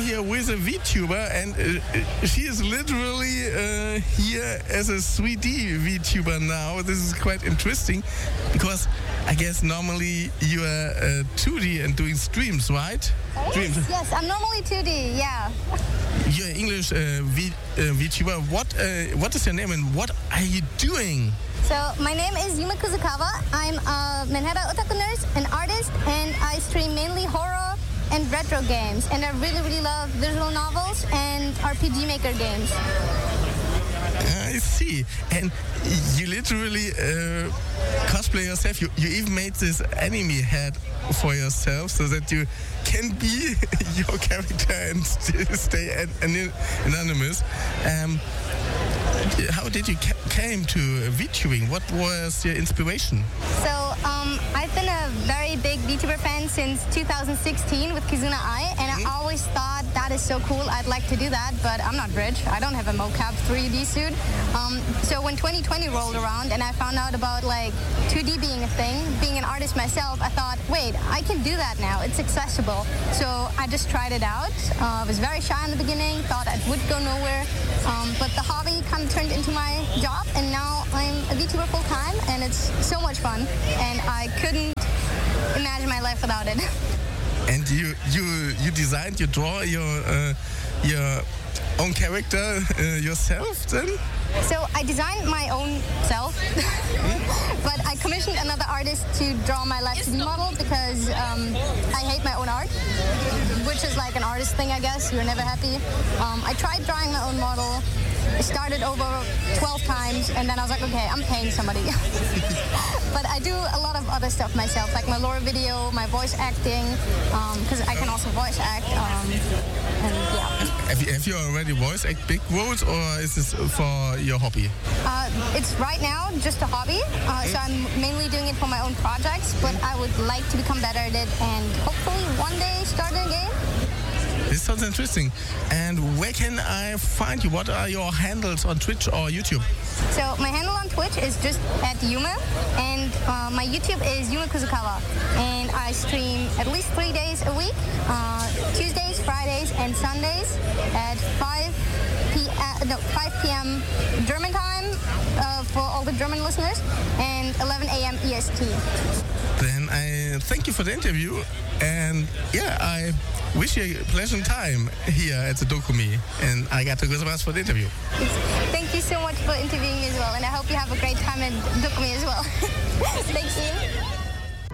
here with a VTuber, and she is literally here as a 3D VTuber now. This is quite interesting because I guess normally you are 2D and doing streams, right? Yes, I'm normally 2D, yeah. You're English VTuber. What is your name and what are you doing? So my name is Yuma Kuzukawa. I'm a Manhattan otaku nurse, an artist, and I stream mainly horror and retro games. And I really, really love visual novels and RPG Maker games. I see. And you literally cosplay yourself. You even made this anime head for yourself so that you can be your character and still stay anonymous. How did you came to VTubing? What was your inspiration? So I've been a very big VTuber fan since 2016 with Kizuna Ai, and I always thought that is so cool. I'd like to do that, but I'm not rich. I don't have a mocap 3D suit. So when 2020 rolled around and I found out about like 2D being a thing, being an artist myself, I thought, wait, I can do that now. It's accessible. So I just tried it out. I was very shy in the beginning, thought I would go nowhere, but the hobby kind of turned into my job, and now I'm a VTuber full time, and it's so much fun, and I couldn't imagine my life without it. And you designed, you draw your own character yourself then? So I designed my own self, but I commissioned another artist to draw my live 2D model because I hate my own art, which is like an artist thing, I guess. You're never happy. I tried drawing my own model. I started over 12 times, and then I was like, okay, I'm paying somebody. But I do a lot of other stuff myself, like my lore video, my voice acting, because I can also voice act, and yeah. Have you already voice act big roles, or is this for your hobby? It's right now just a hobby, so I'm mainly doing it for my own projects, but I would like to become better at it and hopefully one day start a game. This sounds interesting. And where can I find you? What are your handles on Twitch or YouTube? So my handle on Twitch is just @Yuma, and my YouTube is Yuma Kuzukawa. And I stream at least 3 days a week, Tuesdays, Fridays, and Sundays at 5 p.m. German time for all the German listeners, and 11 a.m. EST. Then I thank you for the interview, and yeah, I wish you a pleasant time here at the Dokumi, and I got to go so much for the interview. Thank you so much for interviewing me as well, and I hope you have a great time at Dokumi as well. Thank you.